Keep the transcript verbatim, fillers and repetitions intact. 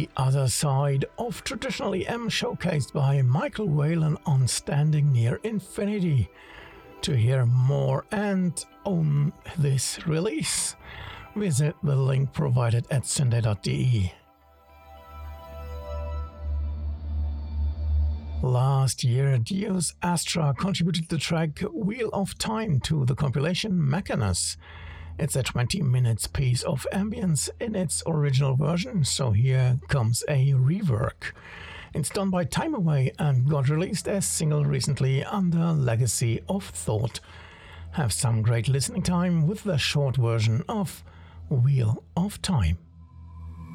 The Other Side of Traditional E M, showcased by Michael Whalen on Standing Near Infinity. To hear more and own this release, visit the link provided at syndae dot d e. Last year, Deus Astra contributed the track Wheel of Time to the compilation Mechanus. It's a twenty minutes piece of ambience in its original version, so here comes a rework. It's done by Time Away and got released as single recently under Legacy of Thought. Have some great listening time with the short version of Wheel of Time.